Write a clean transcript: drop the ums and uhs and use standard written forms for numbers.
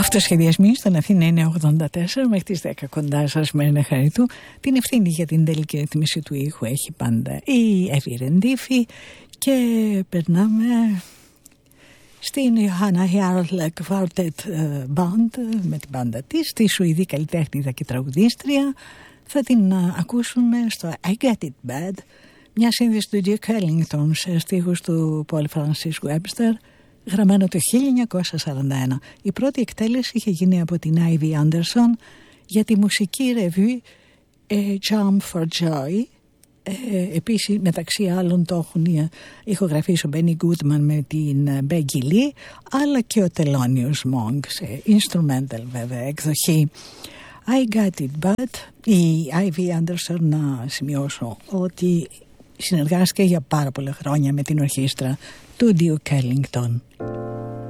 αυτοσχεδιασμοί στον Αθήνα είναι 84, μέχρι τις 10 κοντά σας Μαρίνα Χαριτού. Την ευθύνη για την τελική ρυθμίση του ήχου έχει πάντα η Εύη Ρεντήφη και περνάμε στην Johanna Jarl Quartet Band με την μπάντα της, τη Σουηδή καλλιτέχνηδα και τραγουδίστρια. Θα την ακούσουμε στο I Got It Bad, μια σύνδεση του Duke Ellington σε στίχους του Paul Francis Webster, γραμμένο το 1941. Η πρώτη εκτέλεση είχε γίνει από την Ivy Anderson για τη μουσική ρεβού Jump for Joy. Επίσης μεταξύ άλλων το έχουν ηχογραφήσει ο Benny Goodman με την Peggy Lee, αλλά και ο Thelonious Monk σε instrumental βέβαια εκδοχή. I Got It Bad. Η Ivy Anderson, να σημειώσω ότι συνεργάστηκε για πάρα πολλά χρόνια με την ορχήστρα του Duke Ellington.